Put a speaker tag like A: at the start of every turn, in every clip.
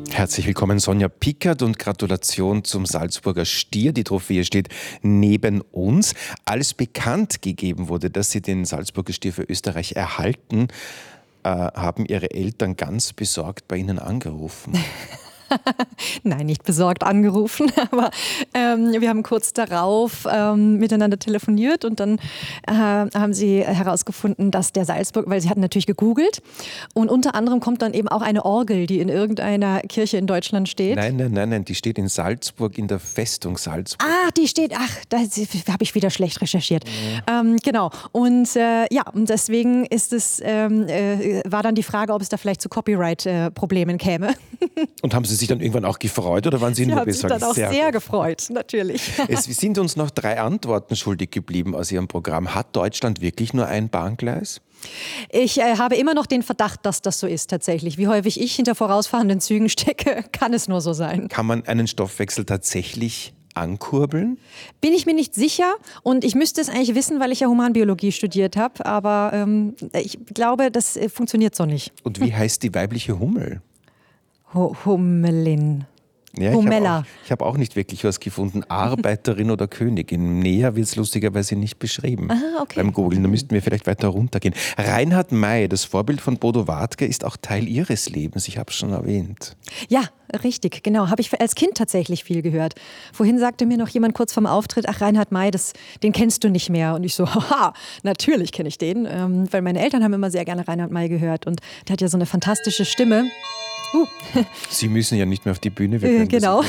A: Herzlich willkommen, Sonja Pickert, und Gratulation zum Salzburger Stier. Die Trophäe steht neben uns. Als bekannt gegeben wurde, dass Sie den Salzburger Stier für Österreich erhalten, haben Ihre Eltern ganz besorgt bei Ihnen angerufen.
B: Nein, nicht besorgt angerufen, aber wir haben kurz darauf miteinander telefoniert und dann haben sie herausgefunden, dass der Salzburg, weil sie hatten natürlich gegoogelt und unter anderem kommt dann eben auch eine Orgel, die in irgendeiner Kirche in Deutschland steht.
A: Nein, die steht in Salzburg, in der Festung Salzburg.
B: Die steht, da habe ich wieder schlecht recherchiert. Genau, und und deswegen ist es, war dann die Frage, ob es da vielleicht zu Copyright-Problemen käme.
A: Und haben Sie sich dann irgendwann auch gefreut oder waren Sie nur besorgt?
B: Sie haben sich dann auch sehr gefreut, natürlich.
A: Es sind uns noch 3 Antworten schuldig geblieben aus Ihrem Programm. Hat Deutschland wirklich nur ein Bahngleis?
B: Ich habe immer noch den Verdacht, dass das so ist tatsächlich. Wie häufig ich hinter vorausfahrenden Zügen stecke, kann es nur so sein.
A: Kann man einen Stoffwechsel tatsächlich ankurbeln?
B: Bin ich mir nicht sicher und ich müsste es eigentlich wissen, weil ich ja Humanbiologie studiert habe, aber ich glaube, das funktioniert so nicht.
A: Und wie heißt die weibliche Hummel?
B: Hummelin.
A: Ja, ich hab auch nicht wirklich was gefunden. Arbeiterin oder Königin. Näher wird es lustigerweise nicht beschrieben.
B: Okay.
A: Beim Googlen, da müssten wir vielleicht weiter runtergehen. Reinhard May, das Vorbild von Bodo Wartke, ist auch Teil Ihres Lebens. Ich habe es schon erwähnt.
B: Ja, richtig, genau. Habe ich als Kind tatsächlich viel gehört. Vorhin sagte mir noch jemand kurz vorm Auftritt, Reinhard May, den kennst du nicht mehr. Und ich so, haha, natürlich kenne ich den. Weil meine Eltern haben immer sehr gerne Reinhard May gehört. Und der hat ja so eine fantastische Stimme.
A: Sie müssen ja nicht mehr auf die Bühne.
B: Genau.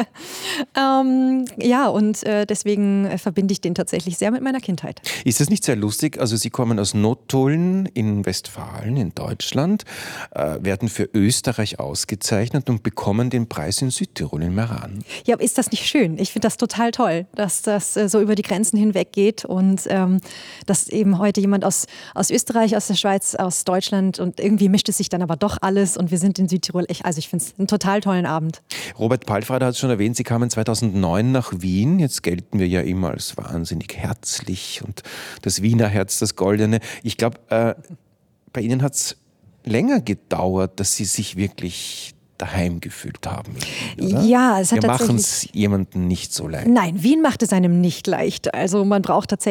B: Deswegen verbinde ich den tatsächlich sehr mit meiner Kindheit.
A: Ist das nicht sehr lustig? Also Sie kommen aus Nottuln in Westfalen, in Deutschland, werden für Österreich ausgezeichnet und bekommen den Preis in Südtirol, in Meran.
B: Ja, ist das nicht schön? Ich finde das total toll, dass das so über die Grenzen hinweg geht und dass eben heute jemand aus Österreich, aus der Schweiz, aus Deutschland und irgendwie mischt es sich dann aber doch alles und wir sind in Südtirol. Also ich finde es einen total tollen Abend.
A: Robert Palfrader hat es schon erwähnt, Sie kamen 2009 nach Wien. Jetzt gelten wir ja immer als wahnsinnig herzlich und das Wiener Herz, das Goldene. Ich glaube, bei Ihnen hat es länger gedauert, dass Sie sich wirklich daheim gefühlt haben. Oder?
B: Ja, es hat
A: Wir
B: tatsächlich...
A: machen es jemandem nicht so leicht.
B: Nein, Wien macht es einem nicht leicht. Also man braucht tatsächlich